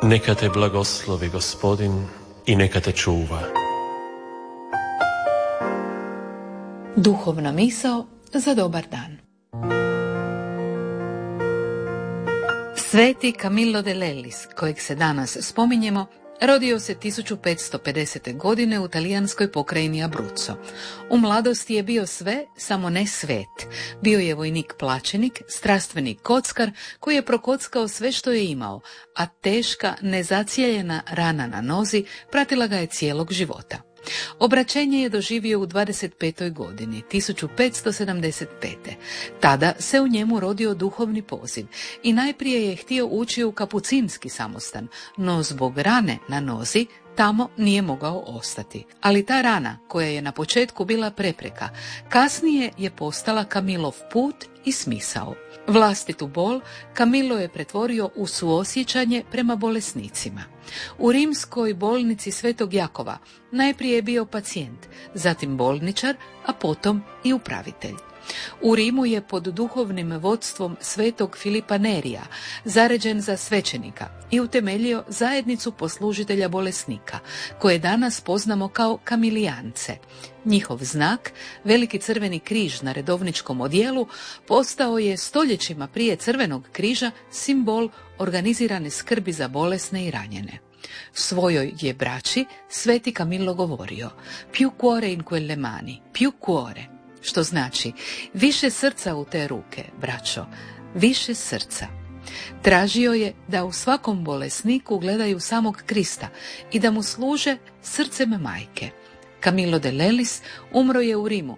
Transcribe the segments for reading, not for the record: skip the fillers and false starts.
Neka te blagoslovi Gospodin i neka te čuva. Duhovna misao za dobar dan. Sveti Camillo de Lellis, kojeg se danas spominjemo, rodio se 1550. godine u talijanskoj pokrajini Abruzzo. U mladosti je bio sve, samo ne svet. Bio je vojnik plaćenik, strastveni kockar koji je prokockao sve što je imao, a teška, nezacijeljena rana na nozi pratila ga je cijelog života. Obraćenje je doživio u 25. godini, 1575. Tada se u njemu rodio duhovni poziv i najprije je htio ući u kapucinski samostan, no zbog rane na nozi tamo nije mogao ostati. Ali ta rana, koja je na početku bila prepreka, kasnije je postala Camillov put i smisao. Vlastitu bol Camillo je pretvorio u suosjećanje prema bolesnicima. U rimskoj bolnici Svetog Jakova najprije je bio pacijent, zatim bolničar, a potom i upravitelj. U Rimu je pod duhovnim vodstvom svetog Filipa Nerija zaređen za svećenika i utemeljio zajednicu poslužitelja bolesnika, koje danas poznamo kao kamilijance. Njihov znak, veliki crveni križ na redovničkom odijelu, postao je stoljećima prije crvenog križa simbol organizirane skrbi za bolesne i ranjene. Svojoj je braći sveti Camillo govorio: più cuore in quelle mani, più cuore, što znači više srca u te ruke, braćo, više srca. Tražio je da u svakom bolesniku gledaju samog Krista i da mu služe srcem majke. Camillo de Lellis umro je u Rimu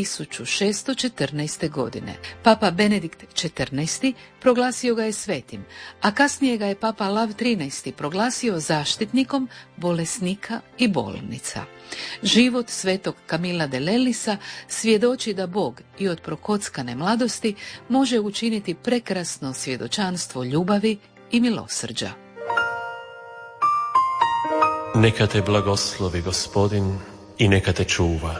1614. godine. Papa Benedikt XIV. Proglasio ga je svetim, a kasnije ga je Papa Lav XIII. Proglasio zaštitnikom bolesnika i bolnica. Život svetog Camilla de Lellisa svjedoči da Bog i od prokockane mladosti može učiniti prekrasno svjedočanstvo ljubavi i milosrđa. Neka te blagoslovi Gospodin i neka te čuva.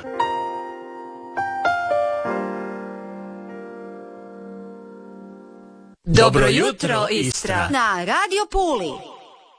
Dobro jutro, Istra! Na Radio Puli!